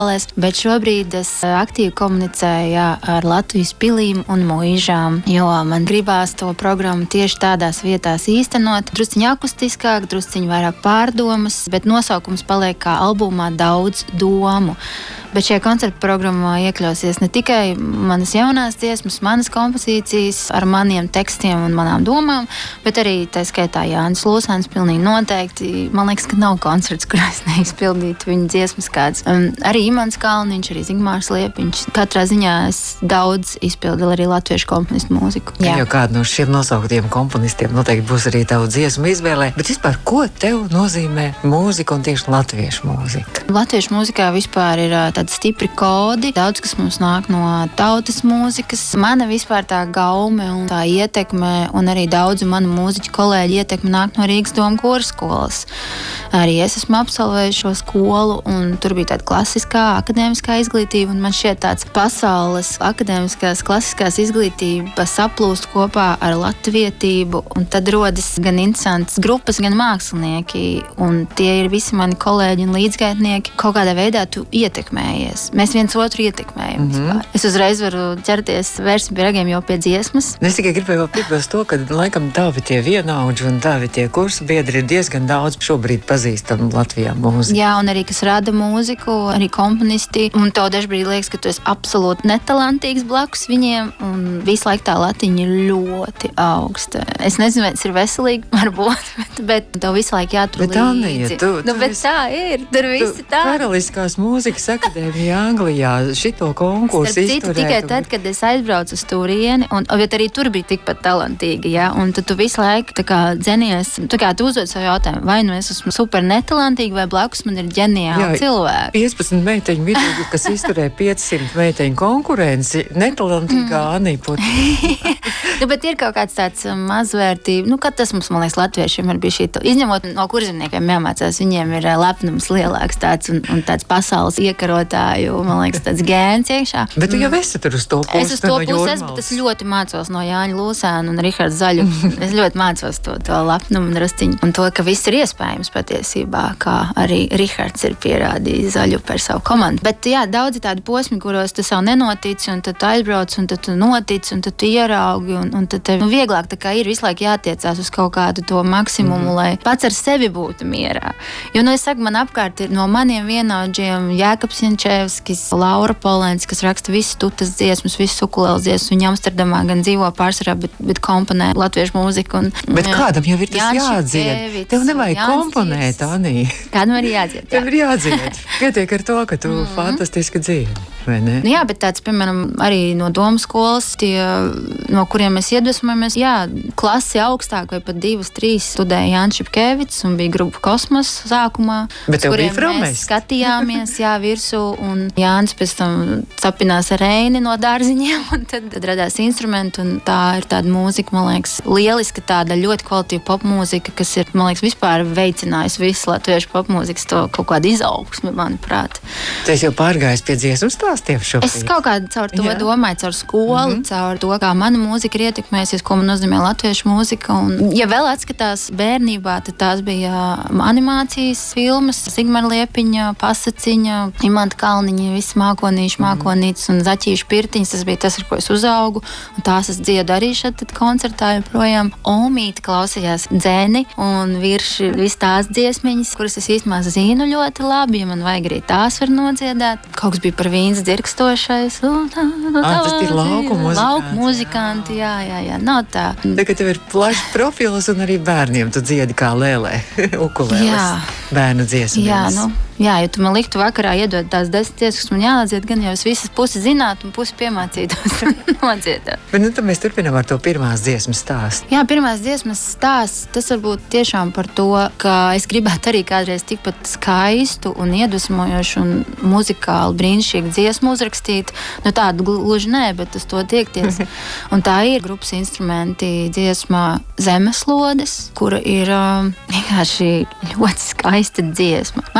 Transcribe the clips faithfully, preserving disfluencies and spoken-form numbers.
Bet šobrīd es aktīvi komunicēju jā, ar Latvijas pilīm un mūžām, jo man gribās to programmu tieši tādās vietās īstenot. Drusciņi akustiskāk, drusciņi vairāk pārdomas, bet nosaukums paliek kā albumā Daudz domu. Bet šajā koncerta programmā iekļausies ne tikai manas jaunās dziesmas, manas kompozīcijas ar maniem tekstiem un manām domām, bet arī tā skaitā Jānis Lūsāns pilnīgi noteikti. Man liekas, ka nav koncerts, kurā es neizpildītu viņa dziesmas kāds. Um, arī Imants Kalniņš, arī Zigmārs Liepiņš. Katrā ziņā es daudz izpildu arī latviešu komponistu mūziku. Jā. Jo kādu no šiem nosauktiem komponistiem noteikti būs arī tavu dziesmu izvēlē. Bet vispār, ko tev nozīmē mūzika un tieši latviešu mūzika? Latviešu mūzikā vispār ir tādi stipri kodi. Daudz, kas mums nāk no tautas mūzikas. Mana vispār tā gaume un tā ietekme un arī daudzu manu mūziķu kolēģi ietekme nāk no Rīgas Doma kora skolas. Arī es esmu absolvējis šo skolu un tur bija tāda klasiskā, akadēmiskā izglītība un man šķiet tāds pasaules akadēmiskās, klasiskās izglītības saplūst kopā ar latvietību un tad rodas gan interesantas grupas, gan mākslinieki un tie ir visi mani kolēģi un līdzgaitnieki. Kaut kādā veidā tu ietekmējies. Mēs viens otru ietekmējam mm-hmm. vispār. Es uzreiz varu ķerties vērsim pie ragiem jau pie dziesmas. Es tikai gribēju piebilst to, ka laikam tavi tie vienaudži un tavi tie kursu biedri ir diezgan daudz šobrīd pazīstam Latvijā mūziku. Jā, un arī kas rada mūziku, arī komponisti. Un tev dažbrīd liekas, ka tu esi absolūti netalantīgs blakus viņiem un visu laiku tā latiņa ir ļoti augsta. Es nezinu, vai tas ir veselīgi, varbūt, bet, bet tev visu laiku jātur bet, līdzi. Anija, tu, nu, tu bet esi, tā ir, tur visi tā. Karaliskās mūzikas akadēmija Anglijā šito konkursu izturēt. Tikai tad, kad es aizbraucu uz turieni, un bet arī tur bija tikpat talantīgi, ja? Un tad tu visu laiku tā kā dzenies, tā kā tu uzdod savu jautājumu, vai nu es esmu super netalantīgi, vai blakus man ir ģeniāli cilvēki. piecpadsmit meiteņu vidū, kas izturēja piecsimt meiteņu konkurenci, netalantīgā mm. Anija Puķa. Nu, bet ir kaut kāds tāds mazvērtība, nu, kad tas mums, man liekas, latviešiem ir bijis šito, izņemot no kurzemniekiem jāmācās, viņiem ir lepnums lielāks tāds un, un tāds pasaules iekarotāju, man liekas, tāds gēns iekšā. Bet tu jau esi tur uz to pusi. Es uz to pusi esmu, bet es ļoti mācos no Jāņa Lūsāna un Riharda Zaļu. Es ļoti mācos to, to lepnumu un rasciņu. Un to, ka viss ir iespējams patiesībā, kā arī Rihards ir pierādījis Zaļu par savu komandu. Bet jā, daudzi tādi posmi, kuros tu savu nenotici, un tad tu aizbrauc, un tad tu notici, un tad tu ieraugi, un, un tad tev nu, vieglāk tā kā ir visu laiku jātiecās uz kaut kādu to maksimumu, mm-hmm. lai pats ar sevi būtu mierā. Jo, nu, es saku, man apkārt ir no maniem vienaudžiem Jēkabs Jančevskis, Laura Polēns, kas raksta visas tutas dziesmas, visas ukulēles dziesmas. Viņa Amsterdamā gan dzīvo pārsvarā, bet, bet komponē latviešu mūziku. Un, bet jā, kādam jau ir tas Jānis jādzied? Tev nevajag Jānis komponēt, Anī. Kādam arī jādzied? Jā. Tev ir jādzied. Pietiek ar to, ka tu mm-hmm. fantastiski dziedi. Nu, jā, bet tāds, piemēram, arī no domu skolas, tie, no kuriem mēs iedvesmojamies, jā, klasi augstāk vai pat divas, trīs studēja Jānis Šipkevits un bija grupa Kosmos sākumā. Bet tev bija fromēs. Mēs skatījāmies, jā, virsū, un Jānis pēc tam sapinās ar Reini no dārziņiem, un tad, tad radās instrumenti, un tā ir tāda mūzika, man liekas, lieliska tāda ļoti kvalitīva popmūzika, kas ir, man liekas, vispār veicinājusi visu latviešu popmūzikas to kaut kādu izaugsmi, manuprāt. Tu esi jau pārgājis pie dziesmas stāstiem šobrīd? Es kaut kā caur to jā. domāju, caur skolu, mm-hmm. caur to, kā mana mūzika ir ietekmējusies, ko man nozīmē latviešu mūzika, un ja vēl atskatās bērnībā, tad tās bija animācijas filmas, Zigmara Liepiņa, Pasaciņa, Imanta Kalniņa, visi mākonīši, mākonītes un Zaķīšu pirtiņas, tas bija tas, ar ko es uzaugu, un tās es dziedu arī šeit tad koncertā joprojām. Omīte klausījās dzeni un virši vis tās dziesmiņas, kuras es īstenībā zinu ļoti labi, ja man vajag arī tās var nodziedāt. Kaut kas bija par vīns dzirkstošais. Ah, tas ir lauku muzikanti. Lauku muzikanti, jā, jā, jā, nav tā. Tagad tev ir plašs profils un arī bērniem tu dziedi kā lēlē, ukulēles, bērnu dziesmas. Jā, nu, jā, ja tu man liktu vakarā iedot tās desmit dziesmas, kas man jānodzied, gan jau es visas pusi zinātu un pusi piemācītos nodziedāt. Bet nu tad mēs turpinām ar to pirmās dziesmas stāstu. Jā, pirmās dziesmas stāsts, tas varbūt tiešām par to, ka es gribētu arī kādreiz tikpat skaistu un iedvesmojošu un muzikāli brīnišķīgu dziesmu uzrakstīt. Nu tādu gluži nē, bet uz to tiekties. Un tā ir grupas instrumenti dziesmā Zemeslodes, kura ir um, vienkārši ļoti skaista dziesma. Man gan viņa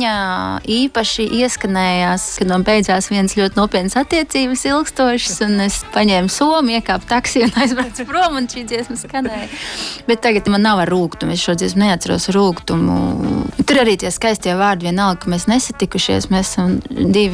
viņa īpaši ieskanējās, kad man beidzās viens ļoti nopietnas attiecības ilgstošas, un es paņēmu somu, iekāpu taksiju un aizbraucu prom, un šī dziesma skanēja. Bet tagad man nav ar rūgtumu, es šo dziesmu neatceros ar rūgtumu. Tur arī tie skaistie vārdi, vienalga, ka mēs nesatikušies, mēs esam divi